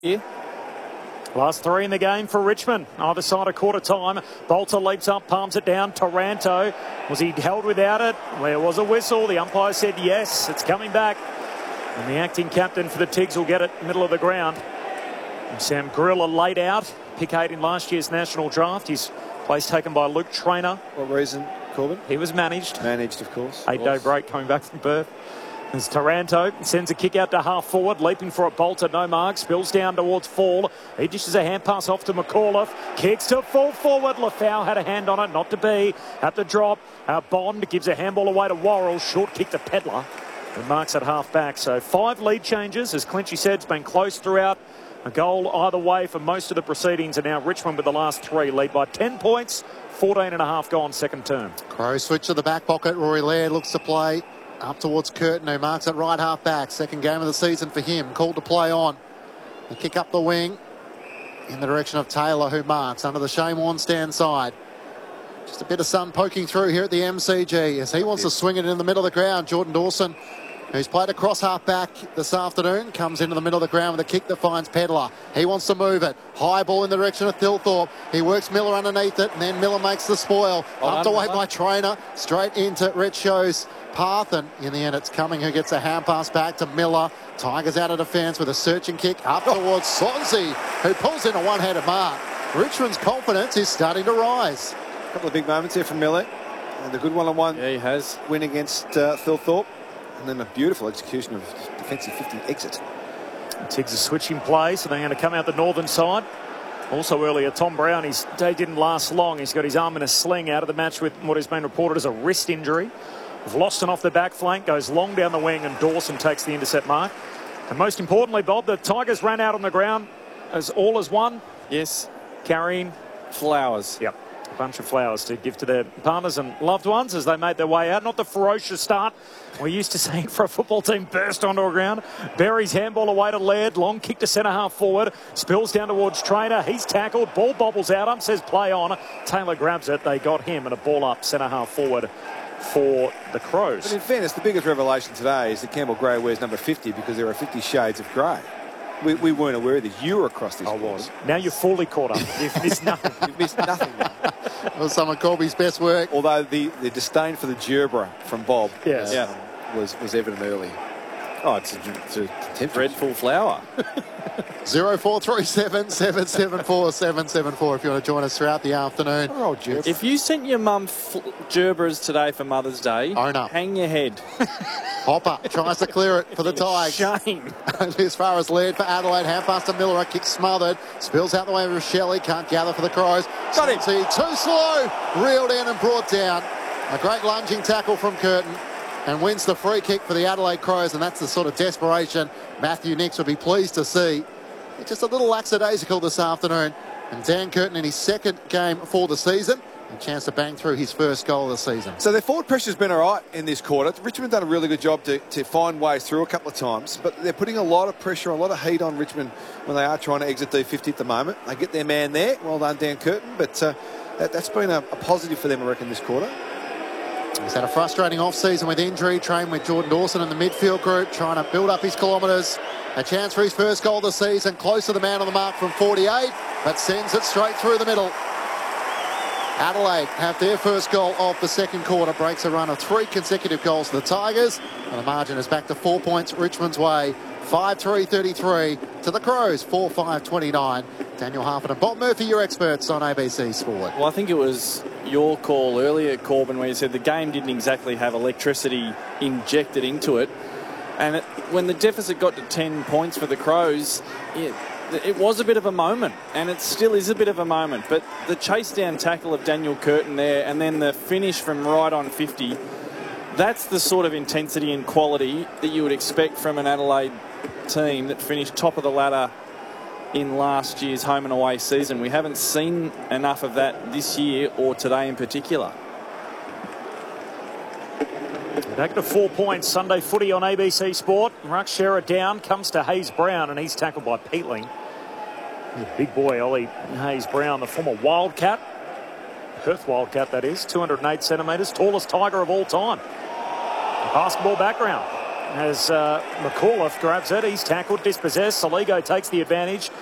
here. Last three in the game for Richmond. Either side of quarter time. Bolter leaps up, palms it down. Taranto. Was he held without it? There was a whistle. The umpire said yes, it's coming back. And the acting captain for the Tigs will get it middle of the ground. And Sam Gorilla laid out. Pick 8 in last year's national draft. His place taken by Luke Traynor. What reason, Corbin? He was managed. Managed, of course. 8-day break coming back from Perth. As Taranto sends a kick out to half forward, leaping for it, Bolter, no mark, spills down towards Fall. He dishes a hand pass off to McAuliffe, kicks to full forward. Lafau had a hand on it, not to be. At the drop, Bond gives a handball away to Worrell, short kick to Pedler, and marks at half back. So 5 lead changes, as Clinchy said, it's been close throughout. A goal either way for most of the proceedings, and now Richmond with the last 3 lead by 10 points, 14.5 gone second term. Crows switch to the back pocket. Rory Laird looks to play up towards Curtin, who marks at right half back. Second game of the season for him. Called to play on. The kick up the wing in the direction of Taylor, who marks under the Shane Warne stand side. Just a bit of sun poking through here at the MCG as he wants to swing it in the middle of the ground. Jordan Dawson, who's played across half back this afternoon, comes into the middle of the ground with a kick that finds Pedler. He wants to move it. High ball in the direction of Thilthorpe. He works Miller underneath it, and then Miller makes the spoil. Pumped away by Traynor, straight into Red Show's path, and in the end it's Cumming who gets a hand pass back to Miller. Tigers out of defence with a searching kick up towards Sonsi, who pulls in a one-handed mark. Richmond's confidence is starting to rise. A couple of big moments here from Miller, and a good one-on-one he has win against Thilthorpe, and then a beautiful execution of defensive 50 exit. Tiggs are switching play, so they're going to come out the northern side. Also earlier, Tom Brown, his day didn't last long. He's got his arm in a sling out of the match with what has been reported as a wrist injury. Vlaustin off the back flank, goes long down the wing, and Dawson takes the intercept mark. And most importantly, Bob, the Tigers ran out on the ground as all as one. Yes. Carrying flowers. Yep. A bunch of flowers to give to their partners and loved ones as they made their way out. Not the ferocious start we're used to seeing for a football team burst onto a ground. Berry's handball away to Laird. Long kick to centre half forward. Spills down towards Traynor. He's tackled. Ball bobbles out. Says play on. Taylor grabs it. They got him, and a ball up centre half forward for the Crows. But in fairness, the biggest revelation today is that Campbell Gray wears number 50 because there are 50 shades of grey. We weren't aware of this. You were across this. I was. Now you're fully caught up. You've missed nothing. You've missed nothing now. That was some of Colby's best work. Although the disdain for the Gerbera from Bob was evident early. Oh, it's a dreadful flower. 0437 774 774 if you want to join us throughout the afternoon. Oh, if you sent your mum Gerberas today for Mother's Day, hang your head. Hopper tries to clear it for the Tigers. Shame. Only as far as Laird for Adelaide. Hand pass to Miller. A kick smothered. Spills out the way of Rochelle. Can't gather for the Crows. Got him. Too slow. Reeled in and brought down. A great lunging tackle from Curtin. And wins the free kick for the Adelaide Crows, and that's the sort of desperation Matthew Nicks would be pleased to see. Just a little lackadaisical this afternoon. And Dan Curtin in his second game for the season. A chance to bang through his first goal of the season. So their forward pressure's been all right in this quarter. Richmond done a really good job to find ways through a couple of times, but they're putting a lot of pressure, a lot of heat on Richmond when they are trying to exit D50 at the moment. They get their man there. Well done, Dan Curtin, but that's been a positive for them, I reckon, this quarter. He's had a frustrating off-season with injury, trained with Jordan Dawson in the midfield group, trying to build up his kilometres. A chance for his first goal of the season, close to the man on the mark from 48, but sends it straight through the middle. Adelaide have their first goal of the second quarter, breaks a run of 3 consecutive goals for the Tigers, and the margin is back to 4 points Richmond's way. 5-3-33 to the Crows, 4-5-29. Daniel Harford and Bob Murphy, your experts on ABC Sport. Well, I think it was your call earlier, Corbin, where you said the game didn't exactly have electricity injected into it. And when the deficit got to 10 points for the Crows, it was a bit of a moment, and it still is a bit of a moment. But the chase down tackle of Daniel Curtin there, and then the finish from right on 50, that's the sort of intensity and quality that you would expect from an Adelaide team that finished top of the ladder in last year's home and away season. We haven't seen enough of that this year or today in particular. Back to 4 points. Sunday footy on ABC Sport. Ruckshare down, comes to Hayes Brown, and he's tackled by Peatling. Big boy Ollie Hayes Brown, the former Wildcat. Perth Wildcat, that is. 208 centimetres. Tallest Tiger of all time. Basketball background. as McAuliffe grabs it. He's tackled, dispossessed. Soligo takes the advantage.